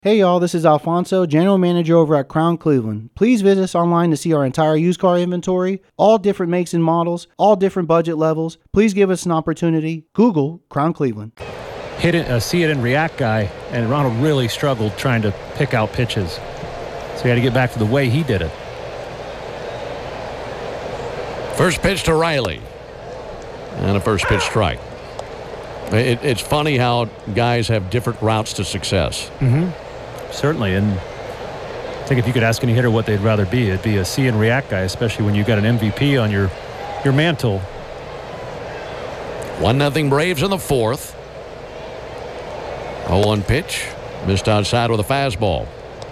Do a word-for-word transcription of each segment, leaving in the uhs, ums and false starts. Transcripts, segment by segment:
Hey y'all, this is Alfonso, General Manager over at Crown Cleveland. Please visit us online to see our entire used car inventory, all different makes and models, all different budget levels. Please give us an opportunity. Google Crown Cleveland. Hit it, uh, see it and react guy, and Ronald really struggled trying to pick out pitches. So he had to get back to the way he did it. First pitch to Riley. And a first pitch strike. It, it's funny how guys have different routes to success. Mm-hmm. Certainly, and I think if you could ask any hitter what they'd rather be, it'd be a see and react guy, especially when you've got an M V P on your your mantle. One nothing Braves in the fourth. oh one pitch, missed outside with a fastball.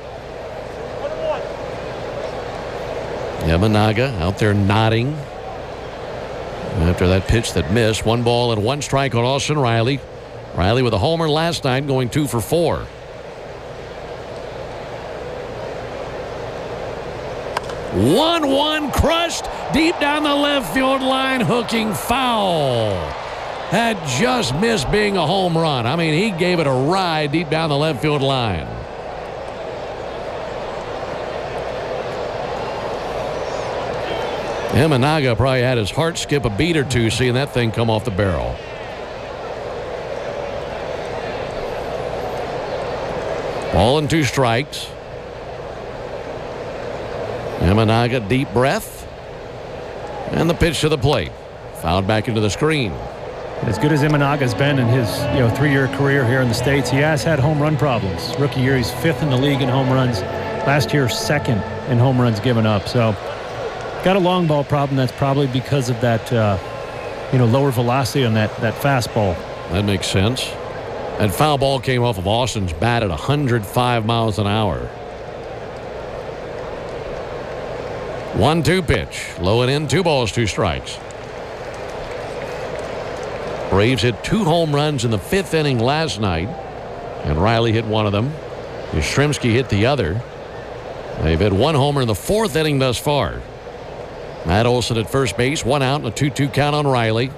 Yamanaga out there nodding after that pitch that missed. One ball and one strike on Austin Riley. Riley with a homer last night, going two for four. one one crushed deep down the left field line, hooking foul. That just missed being a home run. I mean, he gave it a ride deep down the left field line. Yamanaga probably had his heart skip a beat or two seeing that thing come off the barrel. Ball and two strikes. Yamanaga, deep breath. And the pitch to the plate. Fouled back into the screen. As good as Yamanaga's been in his you know three-year career here in the States, he has had home run problems. Rookie year, he's fifth in the league in home runs. Last year, second in home runs given up. So, got a long ball problem. That's probably because of that, uh, you know, lower velocity on that, that fastball. That makes sense. And foul ball came off of Austin's bat at one hundred five miles an hour. one two pitch. Low and in, two balls, two strikes. Braves hit two home runs in the fifth inning last night, and Riley hit one of them. Yastrzemski hit the other. They've hit one homer in the fourth inning thus far. Matt Olson at first base, one out, and a two two count on Riley.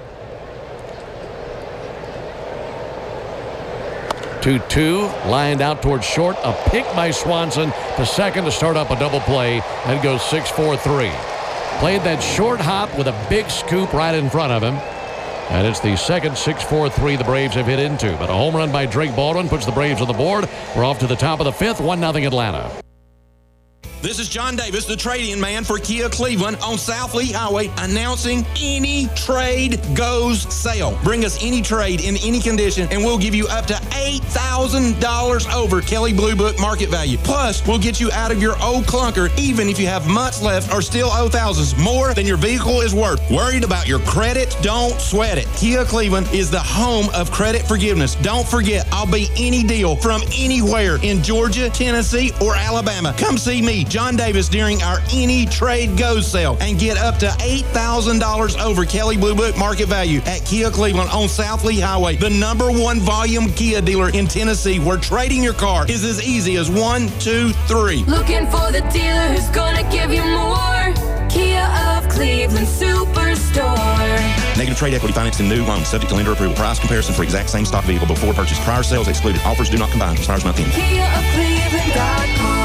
two two, lined out towards short. A pick by Swanson to second to start up a double play, and goes six four three. Played that short hop with a big scoop right in front of him. And it's the second six four three the Braves have hit into. But a home run by Drake Baldwin puts the Braves on the board. We're off to the top of the fifth, one nothing Atlanta. This is John Davis, the trade-in man for Kia Cleveland on South Lee Highway, announcing any trade goes sale. Bring us any trade in any condition, and we'll give you up to eight thousand dollars over Kelley Blue Book market value. Plus, we'll get you out of your old clunker, even if you have months left or still owe thousands more than your vehicle is worth. Worried about your credit? Don't sweat it. Kia Cleveland is the home of credit forgiveness. Don't forget, I'll be any deal from anywhere in Georgia, Tennessee, or Alabama. Come see me, John Davis, during our Any Trade Goes sale and get up to eight thousand dollars over Kelley Blue Book market value at Kia Cleveland on South Lee Highway, the number one volume Kia dealer in Tennessee, where trading your car is as easy as one, two, three. Looking for the dealer who's gonna give you more. Kia of Cleveland Superstore. Negative trade equity financing new loan subject to lender approval. Price comparison for exact same stock vehicle before purchase. Prior sales excluded. Offers do not combine. Expires month end. Kia of Cleveland dot com.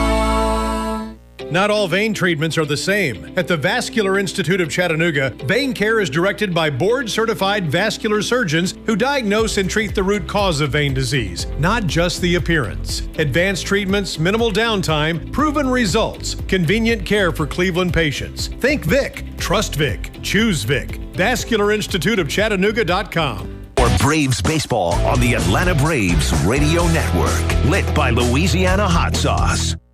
Not all vein treatments are the same. At the Vascular Institute of Chattanooga, vein care is directed by board-certified vascular surgeons who diagnose and treat the root cause of vein disease, not just the appearance. Advanced treatments, minimal downtime, proven results, convenient care for Cleveland patients. Think Vic. Trust Vic. Choose Vic. Vascular Institute of Chattanooga dot com. Or Braves baseball on the Atlanta Braves Radio Network. Lit by Louisiana Hot Sauce.